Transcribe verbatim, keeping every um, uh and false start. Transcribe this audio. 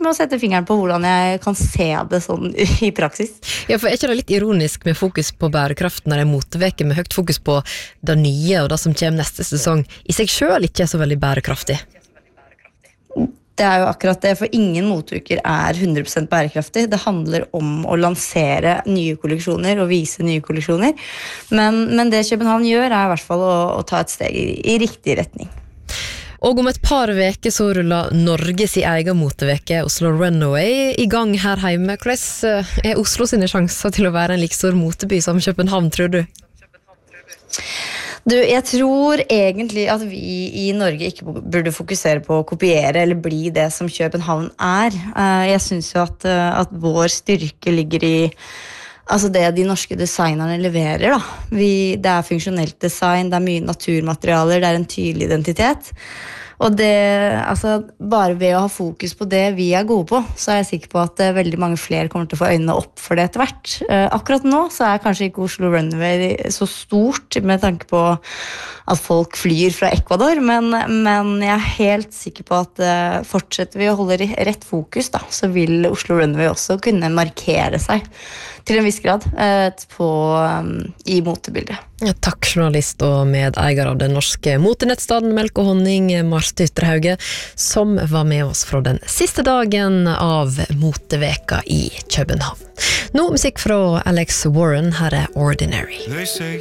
med å sette fingeren på hvordan jeg kan se det sånn i praksis. Ja, for er ikke det litt ironisk med fokus på bærekraft når det er moteveke med høyt fokus på det nye og det som kommer neste sesong, i seg selv ikke er så veldig bærekraftig? Det er jo akkurat det, for ingen motuker er hundre prosent bærekraftig. Det handler om å lansere nye kolleksjoner og vise nye kolleksjoner. Men, men det København gjør er i hvert fall å, å ta et steg i, i riktig retning. Og om et par veker så ruller Norge sin egen moteveke, Oslo Runway, i gang her hjemme. Hvordan er Oslo sine sjanser til å være en like stor moteby som København, tror du? Du, jeg tror egentlig at vi i Norge ikke burde fokusere på å kopiere eller bli det som København er. Jeg synes jo at, at vår styrke ligger i altså det de norske designerne leverer. Da. Vi, det er funksjonelt design, det er mye naturmaterialer, det er en tydelig identitet. Og det, altså, bare ved å ha fokus på det vi er gode på, så er jeg sikker på at uh, veldig mange flere kommer til å få øynene opp for det etter hvert. Uh, akkurat nå så er kanskje ikke Oslo Runway så stort med tanke på at folk flyr fra Ecuador, men, men jeg er helt sikker på at uh, fortsetter vi å holde rett fokus, da, så vil Oslo Runway også kunne markere seg til en viss grad uh, på, um, i motebildet. Ja, takk, journalist og medeier av den norske motenettstaden Melk og Honning, Marte Ytterhauge, som var med oss fra den siste dagen av moteveka i København. Nå musikk fra Alex Warren, her er Ordinary. They say